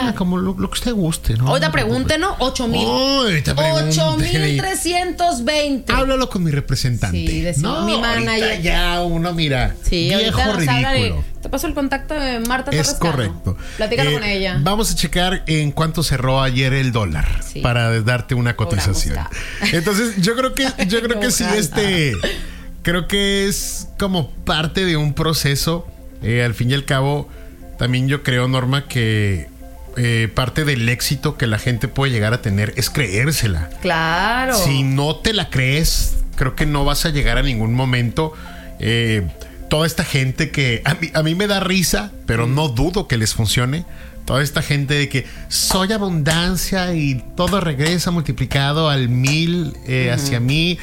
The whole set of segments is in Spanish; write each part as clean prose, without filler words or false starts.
como lo que usted guste, ¿no? Ahorita pregúntenos, 8,000. 8,320. Háblalo con mi representante. Sí, decimos, mi manager. Ya uno, mira, sí, viejo ridículo. Te paso el contacto de Marta Torres. Es correcto. Platícalo con ella. Vamos a checar en cuánto cerró ayer el dólar para darte una cotización. Entonces, yo creo que sí, creo que es como parte de un proceso. Al fin y al cabo, también yo creo, Norma, que parte del éxito que la gente puede llegar a tener es creérsela. Claro. Si no te la crees, creo que no vas a llegar a ningún momento. Toda esta gente que a mí me da risa, pero no dudo que les funcione. Toda esta gente de que soy abundancia y todo regresa multiplicado al 1000 hacia mí.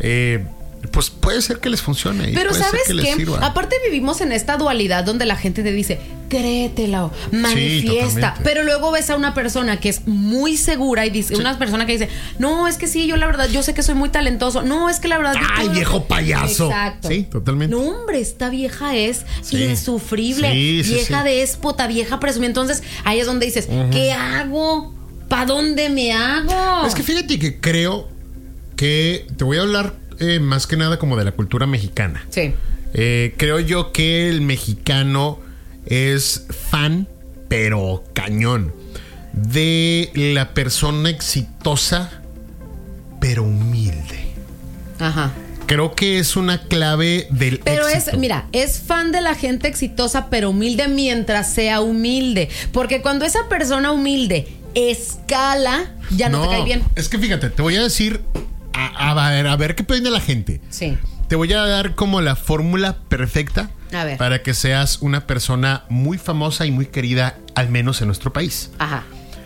Pues puede ser que les funcione. Pero puede ¿sabes ser que qué? les sirva. Aparte vivimos en esta dualidad donde la gente te dice, créetela, manifiesta. Sí, pero luego ves a una persona que es muy segura y dice, una persona que dice, no, es que sí, yo la verdad, yo sé que soy muy talentoso. No, es que la verdad... ¡Ay, viejo payaso! Exacto. Sí, totalmente. No, hombre, esta vieja es insufrible. Vieja déspota, vieja presumida. Entonces, ahí es donde dices, ¿qué hago? ¿Para dónde me hago? Es que fíjate que creo que te voy a hablar más que nada como de la cultura mexicana. Sí. Creo yo que el mexicano es fan, pero cañón, de la persona exitosa, pero humilde. Ajá. Creo que es una clave del pero éxito. Es fan de la gente exitosa, pero humilde mientras sea humilde. Porque cuando esa persona humilde escala, ya no te cae bien. Es que fíjate, te voy a decir... A ver qué opina la gente. Sí. Te voy a dar como la fórmula perfecta para que seas una persona muy famosa y muy querida, al menos en nuestro país. Ajá.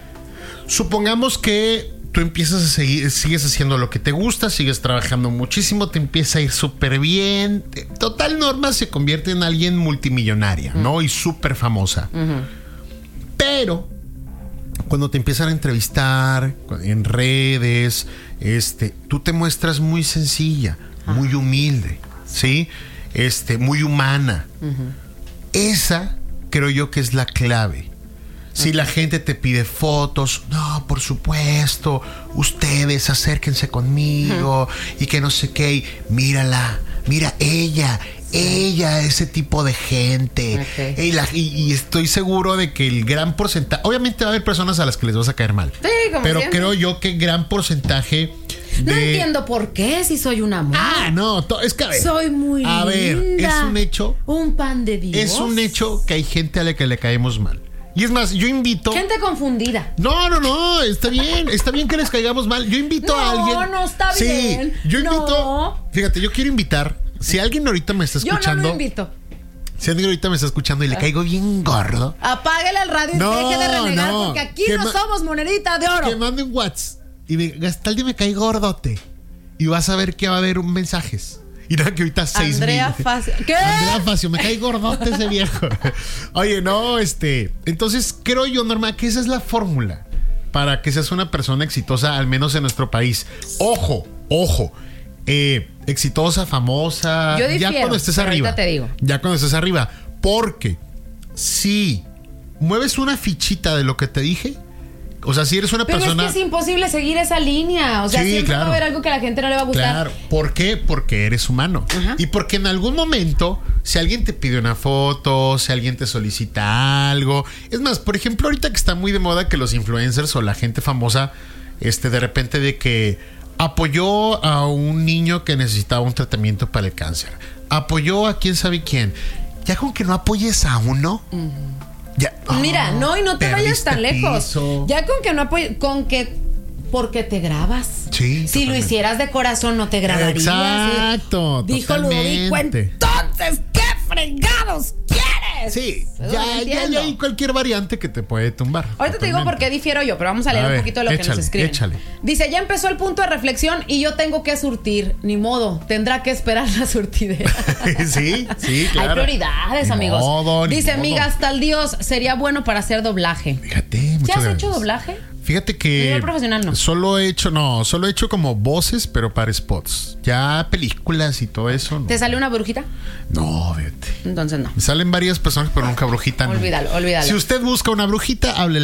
Supongamos que tú empiezas a sigues haciendo lo que te gusta, sigues trabajando muchísimo, te empieza a ir súper bien. Total, Norma se convierte en alguien multimillonaria, ¿no? Y súper famosa. Pero cuando te empiezan a entrevistar en redes, tú te muestras muy sencilla, muy humilde, ¿sí? Muy humana. Esa creo yo que es la clave. Si la gente te pide fotos, no, por supuesto, ustedes acérquense conmigo y que no sé qué, y mírala, mira ella, ese tipo de gente. Y estoy seguro de que el gran porcentaje, obviamente va a haber personas a las que les vas a caer mal, pero siempre. Creo yo que gran porcentaje no entiendo por qué, si soy un amor. No, es que a ver, soy muy linda. A ver, es un hecho. Un pan de Dios. Es un hecho que hay gente a la que le caemos mal. Y es más, yo invito... Gente confundida. No, está bien que les caigamos mal. Yo invito a alguien... No, está bien. Sí, yo invito... Fíjate, yo quiero invitar... Si alguien ahorita me está escuchando... Yo no lo invito. Si alguien ahorita me está escuchando y le caigo bien gordo... Apáguele el radio y deje de renegar, porque aquí no somos monedita de oro. Que mande un WhatsApp y me Gastaldi me cae gordote. Y vas a ver que va a haber mensajes. Y nada, que ahorita 6,000. Andrea Facio. ¿Qué? Andrea Facio, me cae gordote ese viejo. Oye, no, entonces creo yo, Norma, que esa es la fórmula para que seas una persona exitosa, al menos en nuestro país. Ojo. Exitosa, famosa. Yo difiero, ya cuando estés arriba. Te digo. Ya cuando estés arriba. Porque si mueves una fichita de lo que te dije, o sea, si eres una persona... Pero es que es imposible seguir esa línea. O sea, siempre va a haber algo que a la gente no le va a gustar. Claro. ¿Por qué? Porque eres humano. Y porque en algún momento, si alguien te pide una foto, si alguien te solicita algo... Es más, por ejemplo, ahorita que está muy de moda que los influencers o la gente famosa, de repente de que apoyó a un niño que necesitaba un tratamiento para el cáncer. Apoyó a quién sabe quién. Ya con que no apoyes a uno... Ya, mira, y no te vayas tan lejos. Piso. Ya con que no apoyes, porque te grabas. Sí. Si lo hicieras de corazón, no te grabarías. Exacto. Dijo Ludovico, entonces, ¿qué fregados quieres? Sí, ya hay cualquier variante que te puede tumbar. Ahorita te digo por qué difiero yo, pero vamos a leer un poquito de lo que nos escriben. Échale. Dice, ya empezó el punto de reflexión y yo tengo que surtir. Ni modo, tendrá que esperar la surtidera. Sí, claro. Hay prioridades, amigos. Dice, mi Gastaldios sería bueno para hacer doblaje. Fíjate, ¿Ya has hecho doblaje? Fíjate que nivel profesional no. Solo he hecho como voces, pero para spots. Ya películas y todo eso. ¿No? ¿Te sale una brujita? No, fíjate. Entonces no. Me salen varias personas, pero nunca brujita. Olvídalo. Si usted busca una brujita, háblele